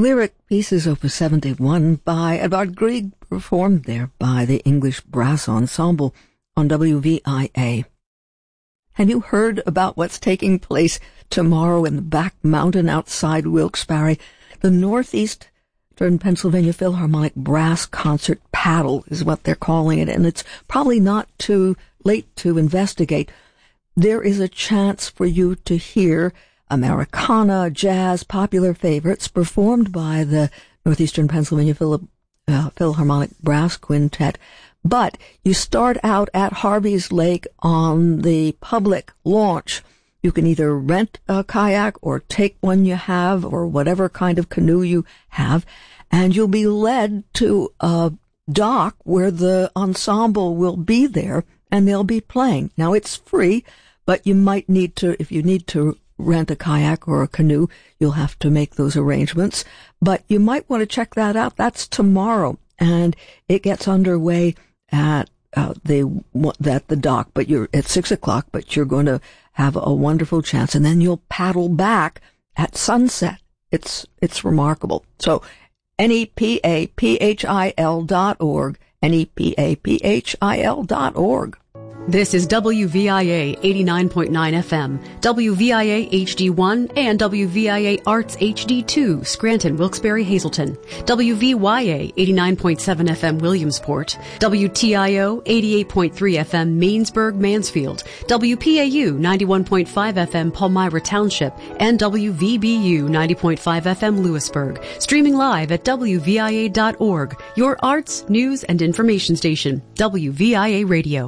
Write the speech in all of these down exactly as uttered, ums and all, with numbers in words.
Lyric Pieces Opus seventy-one by Edvard Grieg, performed there by the English Brass Ensemble on W V I A. Have you heard about what's taking place tomorrow in the back mountain outside Wilkes-Barre? The Northeastern Pennsylvania Philharmonic Brass Concert Paddle is what they're calling it, and it's probably not too late to investigate. There is a chance for you to hear Americana, jazz, popular favorites performed by the Northeastern Pennsylvania Phil- uh, Philharmonic Brass Quintet. But you start out at Harvey's Lake on the public launch. You can either rent a kayak or take one you have or whatever kind of canoe you have, and you'll be led to a dock where the ensemble will be there and they'll be playing. Now, it's free, but you might need to, if you need to rent a kayak or a canoe, you'll have to make those arrangements. But you might want to check that out. That's tomorrow, and it gets underway at uh, the at the dock, but you're at six o'clock. But you're going to have a wonderful chance, and then you'll paddle back at sunset. It's it's remarkable. So, N E P A P H I L dot org, N E P A P H I L dot org. This is W V I A eighty-nine point nine F M, W V I A H D one, and W V I A Arts H D two, Scranton, Wilkes-Barre, Hazleton, W V Y A eighty-nine point seven F M, Williamsport, W T I O eighty-eight point three F M, Mainsburg, Mansfield, W P A U ninety-one point five F M, Palmyra Township, and W V B U ninety point five F M, Lewisburg. Streaming live at W V I A dot org, your arts, news, and information station, W V I A Radio.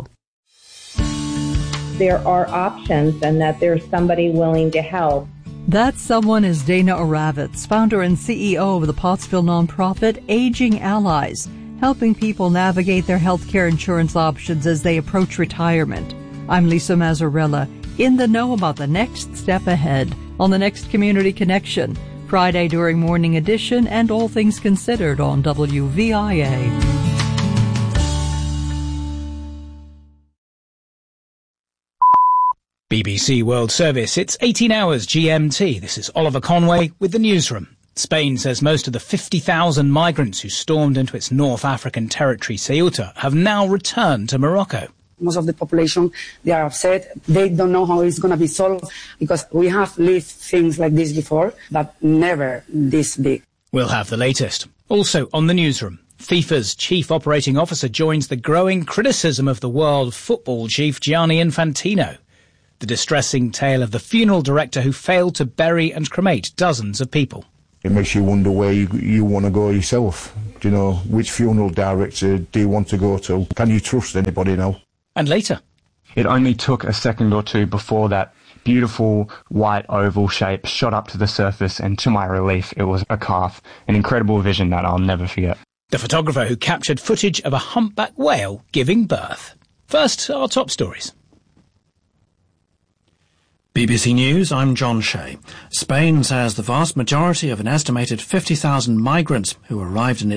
There are options and that there's somebody willing to help. That someone is Dana Oravitz, founder and C E O of the Pottsville nonprofit Aging Allies, helping people navigate their healthcare insurance options as they approach retirement. I'm Lisa Mazzarella, in the know about the next step ahead on the next Community Connection, Friday during Morning Edition and All Things Considered on W V I A. B B C World Service, it's eighteen hours G M T. This is Oliver Conway with the newsroom. Spain says most of the fifty thousand migrants who stormed into its North African territory, Ceuta, have now returned to Morocco. Most of the population, they are upset. They don't know how it's going to be solved because we have lived things like this before, but never this big. We'll have the latest. Also on the newsroom, FIFA's chief operating officer joins the growing criticism of the world football chief Gianni Infantino. The distressing tale of the funeral director who failed to bury and cremate dozens of people. It makes you wonder where you, you want to go yourself. Do you know, which funeral director do you want to go to? Can you trust anybody now? And later. It only took a second or two before that beautiful white oval shape shot up to the surface, and to my relief, it was a calf. An incredible vision that I'll never forget. The photographer who captured footage of a humpback whale giving birth. First, our top stories. B B C News, I'm John Shea. Spain says the vast majority of an estimated fifty thousand migrants who arrived in its